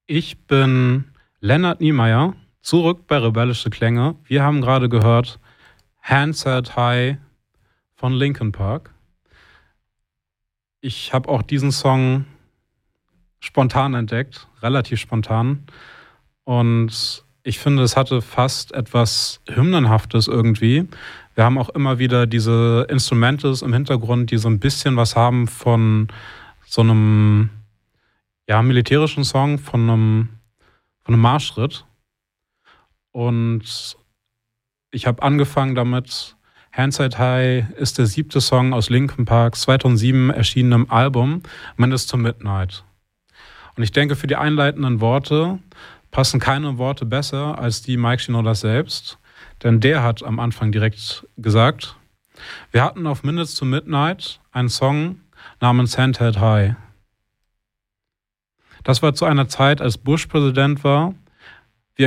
Ich bin Lennart Niemeyer, zurück bei Rebellische Klänge. Wir haben gerade gehört Hands Held High von Linkin Park. Ich habe auch diesen Song spontan entdeckt, relativ spontan. Und ich finde, es hatte fast etwas Hymnenhaftes irgendwie. Wir haben auch immer wieder diese Instrumentals im Hintergrund, die so ein bisschen was haben von so einem militärischen Song, von einem Marschritt. Und ich habe angefangen damit. Hands Held High ist der 7. Song aus Linkin Parks 2007 erschienenem Album Minutes to Midnight. Und ich denke, für die einleitenden Worte passen keine Worte besser als die Mike Shinoda selbst. Denn der hat am Anfang direkt gesagt, wir hatten auf Minutes to Midnight einen Song namens Hands Held High. Das war zu einer Zeit, als Bush Präsident war